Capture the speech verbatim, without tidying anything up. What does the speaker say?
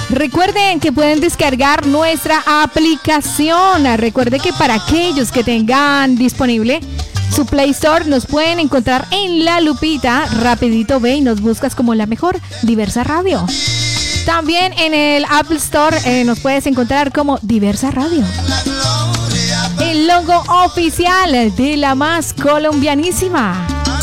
Recuerden que pueden descargar nuestra aplicación. Recuerde que para aquellos que tengan disponible su Play Store, nos pueden encontrar en la lupita. Rapidito ve y nos buscas como la mejor Diversa Radio. También en el Apple Store eh, nos puedes encontrar como Diversa Radio. El logo oficial de la más colombianísima.